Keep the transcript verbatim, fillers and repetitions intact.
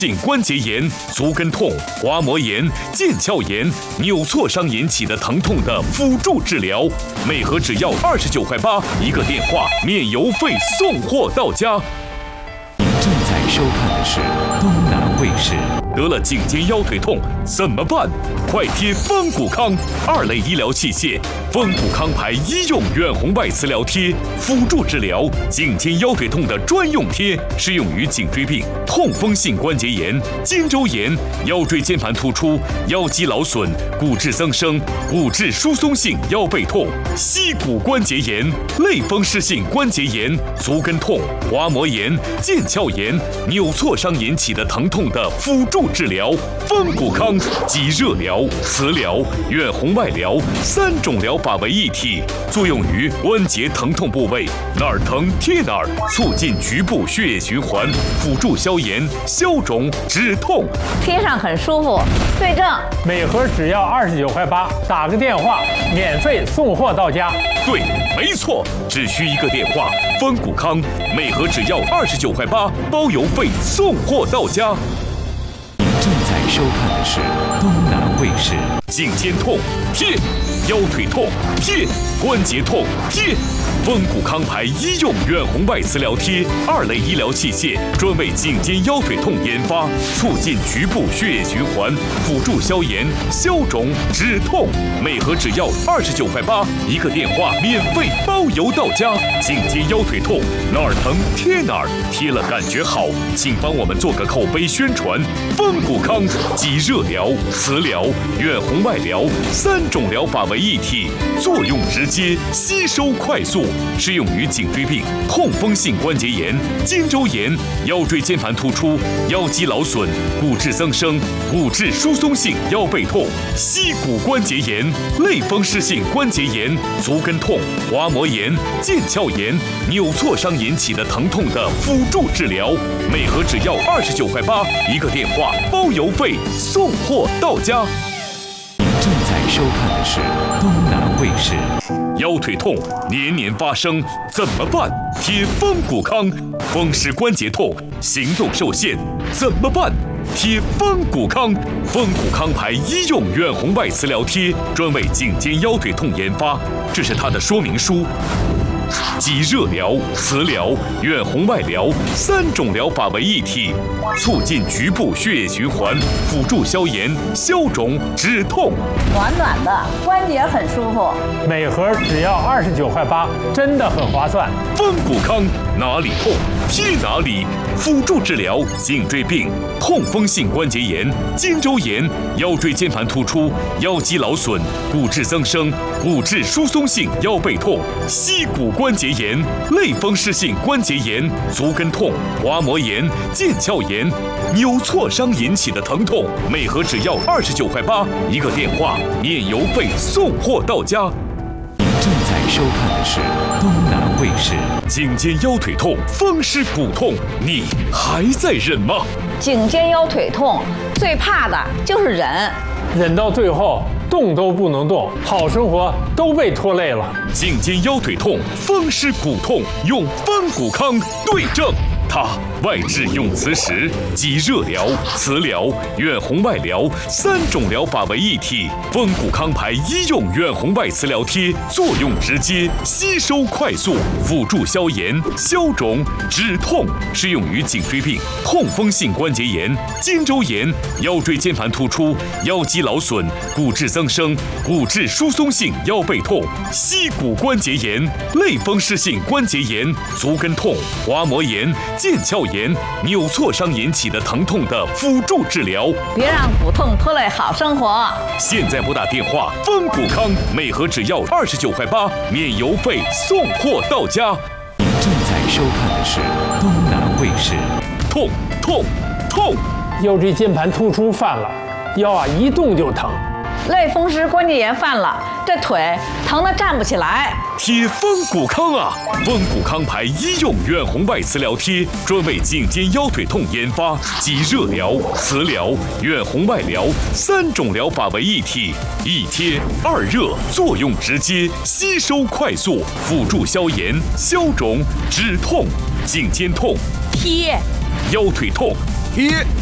颈关节炎、足跟痛、滑膜炎、腱鞘炎、扭挫伤引起的疼痛的辅助治疗，每盒只要二十九块八，一个电话免邮费送货到家。 你正在收看的是东南卫视。 得了颈肩腰腿痛怎么办？快贴风骨康二类医疗器械，风骨康牌医用远红外磁疗贴，辅助治疗颈肩腰腿痛的专用贴，适用于颈椎病、痛风性关节炎、肩周炎、腰椎间盘突出、腰肌劳损、骨质增生、骨质疏松性腰背痛、膝骨关节炎、类风湿性关节炎、足跟痛、滑膜炎、腱鞘炎、扭挫伤引起的疼痛的辅助治疗，风骨康集热疗、磁疗、远红外疗三种疗法为一体，作用于关节疼痛部位，哪儿疼贴哪儿，促进局部血液循环，辅助消炎、消肿、止痛。 贴上很舒服，对症。 每盒只要二十九块八，打个电话免费送货到家。 对，没错，只需一个电话，风骨康每盒只要二十九块八，包邮费送货到家。 正在收看的是东南卫视。 颈肩痛贴，腰腿痛贴，关节痛贴。风骨康牌医用远红外磁疗贴，二类医疗器械，专为颈肩腰腿痛研发，促进局部血液循环，辅助消炎、消肿、止痛。每盒只要二十九块八，一个电话免费包邮到家。颈肩腰腿痛哪儿疼贴哪儿，贴了感觉好，请帮我们做个口碑宣传。风骨康集热疗、磁疗、远红外疗三种疗法为一体，作用直接，吸收快速。适用于颈椎病、痛风性关节炎、肩周炎、腰椎间盘突出、腰肌劳损、骨质增生、骨质疏松性腰背痛、膝骨关节炎、类风湿性关节炎、足跟痛、滑膜炎、腱鞘炎、扭挫伤引起的疼痛的辅助治疗，每盒只要二十九块八，一个电话包邮费送货到家。 正在收看的是东南卫视。 腰腿痛年年发生怎么办？贴风骨康。风湿关节痛、行动受限怎么办？贴风骨康。风骨康牌医用远红外磁疗贴，专为颈肩腰腿痛研发，这是它的说明书。集热疗、磁疗、远红外疗三种疗法为一体，促进局部血液循环，辅助消炎、消肿、止痛。 暖暖的，关节很舒服。 每盒只要二十九块八，真的很划算。 风骨康哪里痛贴哪里，辅助治疗颈椎病、痛风性关节炎、肩周炎、腰椎间盘突出、腰肌劳损、骨质增生、骨质疏松性腰背痛、膝骨关节炎、类风湿性关节炎、足跟痛、滑膜炎、腱鞘炎、扭挫伤引起的疼痛，每盒只要二十九块八，一个电话免邮费送货到家。 正在收看的是东南卫视。 颈肩腰腿痛、风湿骨痛，你还在忍吗？ 颈肩腰腿痛最怕的就是忍， 忍到最后动都不能动，好生活都被拖累了。 颈肩腰腿痛、风湿骨痛，用风骨康对症。它外治用磁石，集热疗、磁疗、远红外疗三种疗法为一体。风骨康牌医用远红外磁疗贴，作用直接，吸收快速，辅助消炎、消肿、止痛，适用于颈椎病、痛风性关节炎、肩周炎、腰椎间盘突出、腰肌劳损、骨质增生、骨质疏松性腰背痛、膝骨关节炎、类风湿性关节炎、足跟痛、滑膜炎、腱鞘炎、扭挫伤引起的疼痛的辅助治疗， 别让骨痛拖累好生活。 现在拨打电话，风骨康每盒只要二十九块八，免邮费送货到家。 正在收看的是东南卫视。 痛痛痛！ 腰椎间盘突出犯了，腰啊一动就疼。 类风湿关节炎犯了，这腿疼得站不起来。 贴风骨康啊！风骨康牌医用远红外磁疗贴，专为颈肩腰腿痛研发，集热疗、磁疗、远红外疗三种疗法为一体，一贴二热，作用直接，吸收快速，辅助消炎、消肿、止痛。颈肩痛贴， 腰腿痛贴。